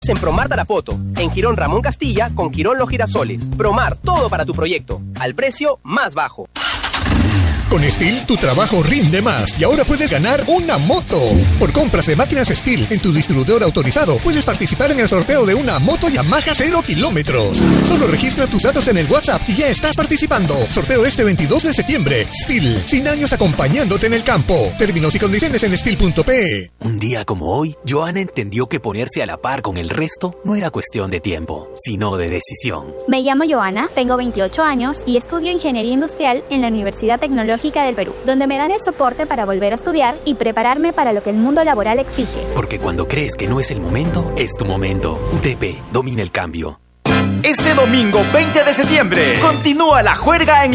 En Promar Tarapoto, en Jirón Ramón Castilla con Jirón Los Girasoles. Promar, todo para tu proyecto, al precio más bajo. Con Steel, tu trabajo rinde más y ahora puedes ganar una moto. Por compras de máquinas Steel en tu distribuidor autorizado, puedes participar en el sorteo de una moto Yamaha 0 kilómetros. Solo registra tus datos en el WhatsApp y ya estás participando. Sorteo este 22 de septiembre. Steel, 100 años acompañándote en el campo. Términos y condiciones en steel.pe. Un día como hoy, Joana entendió que ponerse a la par con el resto no era cuestión de tiempo, sino de decisión. Me llamo Joana, tengo 28 años y estudio Ingeniería Industrial en la Universidad Tecnológica del Perú, donde me dan el soporte para volver a estudiar y prepararme para lo que el mundo laboral exige. Porque cuando crees que no es el momento, es tu momento. UTP, domina el cambio. Este domingo 20 de septiembre, continúa la juerga en